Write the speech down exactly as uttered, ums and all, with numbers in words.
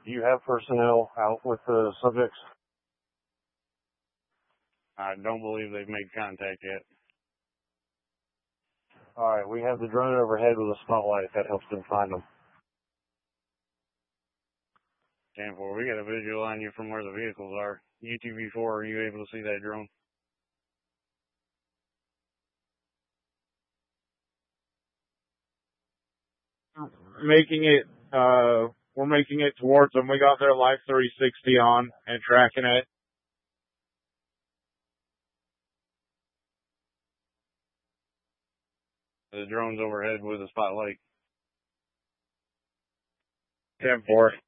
Do you have personnel out with the subjects? I don't believe they've made contact yet. All right, we have the drone overhead with a spotlight if that helps them find them. ten four, we got a visual on you from where the vehicles are. U T V four, are you able to see that drone? Making it, uh, we're making it towards them. We got their Life three sixty on and tracking it. The drone's overhead with a spotlight. ten four.